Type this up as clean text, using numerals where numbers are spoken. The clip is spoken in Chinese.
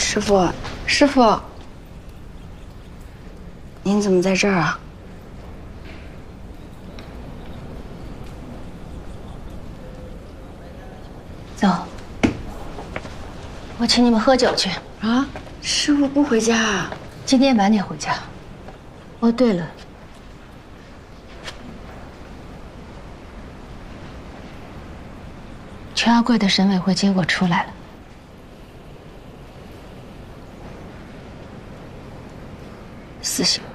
师傅，师傅，您怎么在这儿啊？ 走，我请你们喝酒去。 啊，师傅不回家啊？ 今天晚点回家。哦，对了，全阿贵的省委会结果出来了。 死刑。